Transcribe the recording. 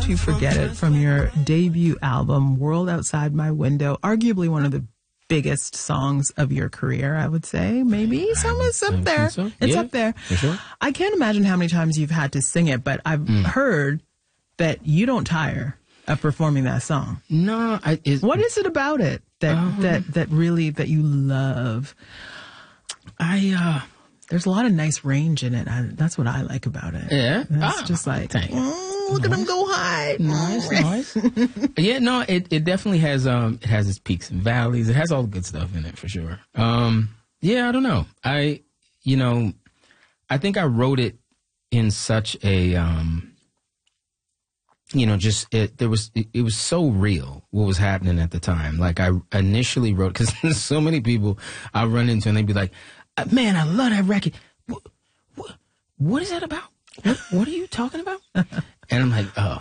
to Forget It from your debut album, World Outside My Window, arguably one of the biggest songs of your career, I would say. Maybe it's up there. So. It's Yeah, up there. for sure. I can't imagine how many times you've had to sing it, but I've heard that you don't tire of performing that song. No, what is it about it that really that you love? There's a lot of nice range in it. That's what I like about it. Yeah, it's just like look at them go high. Nice. Yeah, no, it definitely has it has its peaks and valleys. It has all the good stuff in it for sure. Yeah, I don't know. I think I wrote it in such a it was so real what was happening at the time. Like I initially wrote, because there's so many people I run into and they'd be like, man, I love that record. What is that about? What are you talking about? And I'm like, oh,